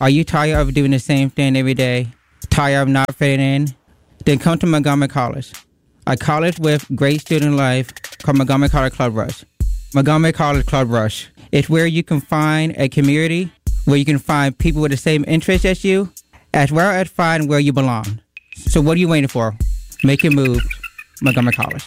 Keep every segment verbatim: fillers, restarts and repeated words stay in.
Are you tired of doing the same thing every day? Tired of not fitting in? Then come to Montgomery College, a college with great student life called Montgomery College Club Rush. Montgomery College Club Rush. It's where you can find a community, where you can find people with the same interests as you, as well as find where you belong. So what are you waiting for? Make your move. Montgomery College.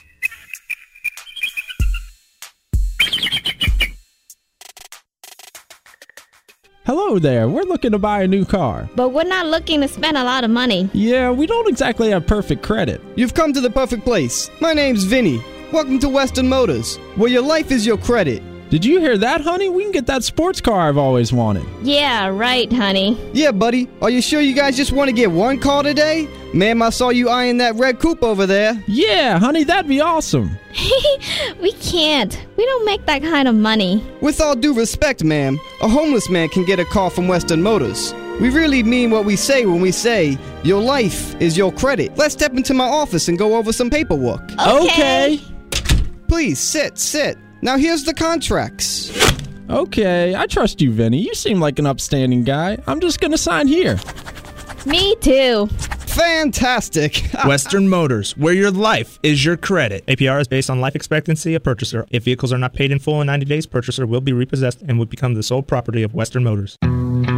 Hello there, we're looking to buy a new car. But we're not looking to spend a lot of money. Yeah, we don't exactly have perfect credit. You've come to the perfect place. My name's Vinny. Welcome to Western Motors, where your life is your credit. Did you hear that, honey? We can get that sports car I've always wanted. Yeah, right, honey. Yeah, buddy. Are you sure you guys just want to get one car today? Ma'am, I saw you eyeing that red coupe over there. Yeah, honey, that'd be awesome. We can't. We don't make that kind of money. With all due respect, ma'am, a homeless man can get a car from Western Motors. We really mean what we say when we say, your life is your credit. Let's step into my office and go over some paperwork. Okay. Okay. Please, sit, sit. Now here's the contracts. Okay, I trust you, Vinny. You seem like an upstanding guy. I'm just gonna sign here. Me too. Fantastic. Western Motors, where your life is your credit. A P R is based on life expectancy of purchaser. If vehicles are not paid in full in ninety days, purchaser will be repossessed and will become the sole property of Western Motors.